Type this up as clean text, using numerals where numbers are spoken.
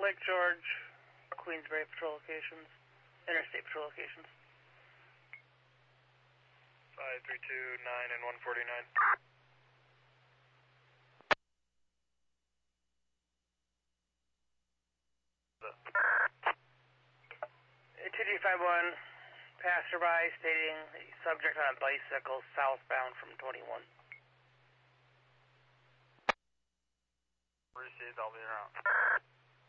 Lake George, Queensbury patrol locations, interstate patrol locations. 5329 and 149. 2351, passerby stating the subject on a bicycle southbound from 21. Received, I'll be around.